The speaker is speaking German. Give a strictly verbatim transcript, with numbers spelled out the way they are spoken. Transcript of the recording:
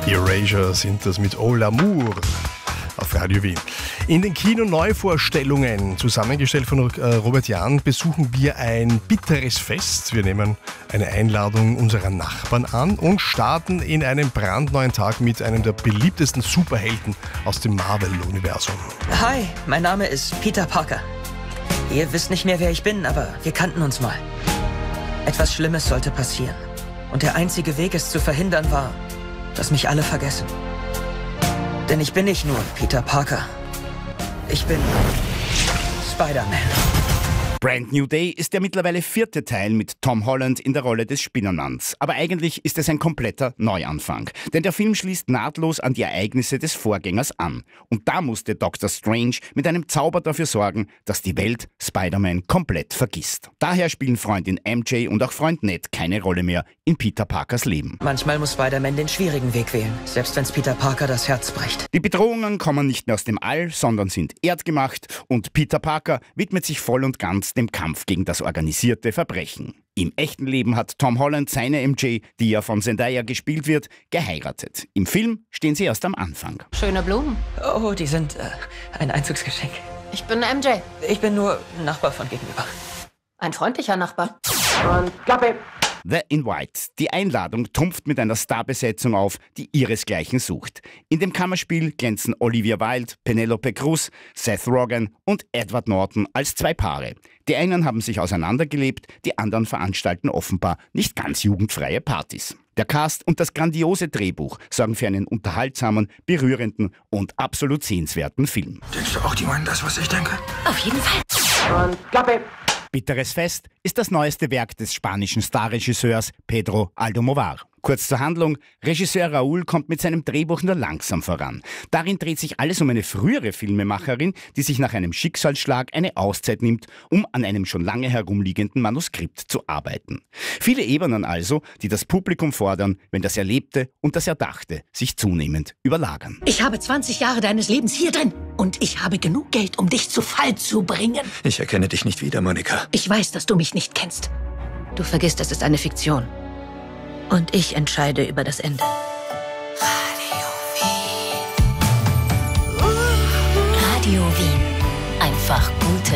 Erasure sind das mit Oh L'Amour auf Radio Wien. In den Kino-Neuvorstellungen, zusammengestellt von Robert Jahn, besuchen wir ein bitteres Fest. Wir nehmen eine Einladung unserer Nachbarn an und starten in einen brandneuen Tag mit einem der beliebtesten Superhelden aus dem Marvel-Universum. Hi, mein Name ist Peter Parker. Ihr wisst nicht mehr, wer ich bin, aber wir kannten uns mal. Etwas Schlimmes sollte passieren. Und der einzige Weg, es zu verhindern, war, dass mich alle vergessen. Denn ich bin nicht nur Peter Parker. Ich bin Spider-Man. Brand New Day ist der mittlerweile vierte Teil mit Tom Holland in der Rolle des Spinnenmanns. Aber eigentlich ist es ein kompletter Neuanfang. Denn der Film schließt nahtlos an die Ereignisse des Vorgängers an. Und da musste Doktor Strange mit einem Zauber dafür sorgen, dass die Welt Spider-Man komplett vergisst. Daher spielen Freundin M J und auch Freund Ned keine Rolle mehr in Peter Parkers Leben. Manchmal muss Spider-Man den schwierigen Weg wählen, selbst wenn es Peter Parker das Herz bricht. Die Bedrohungen kommen nicht mehr aus dem All, sondern sind erdgemacht und Peter Parker widmet sich voll und ganz dem Kampf gegen das organisierte Verbrechen. Im echten Leben hat Tom Holland seine M J, die ja von Zendaya gespielt wird, geheiratet. Im Film stehen sie erst am Anfang. Schöne Blumen. Oh, die sind äh, ein Einzugsgeschenk. Ich bin M J. Ich bin nur Nachbar von gegenüber. Ein freundlicher Nachbar. Und Klappe. The in White. Die Einladung trumpft mit einer Starbesetzung auf, die ihresgleichen sucht. In dem Kammerspiel glänzen Olivia Wilde, Penelope Cruz, Seth Rogen und Edward Norton als zwei Paare. Die einen haben sich auseinandergelebt, die anderen veranstalten offenbar nicht ganz jugendfreie Partys. Der Cast und das grandiose Drehbuch sorgen für einen unterhaltsamen, berührenden und absolut sehenswerten Film. Denkst du auch, die meinen das, was ich denke? Auf jeden Fall. Und Klappe. Bitteres Fest ist das neueste Werk des spanischen Starregisseurs Pedro Almodovar. Kurz zur Handlung: Regisseur Raúl kommt mit seinem Drehbuch nur langsam voran. Darin dreht sich alles um eine frühere Filmemacherin, die sich nach einem Schicksalsschlag eine Auszeit nimmt, um an einem schon lange herumliegenden Manuskript zu arbeiten. Viele Ebenen also, die das Publikum fordern, wenn das Erlebte und das Erdachte sich zunehmend überlagern. Ich habe zwanzig Jahre deines Lebens hier drin und ich habe genug Geld, um dich zu Fall zu bringen. Ich erkenne dich nicht wieder, Monika. Ich weiß, dass du mich nicht kennst. Du vergisst, es ist eine Fiktion. Und ich entscheide über das Ende. Radio Wien. Radio Wien. Einfach gute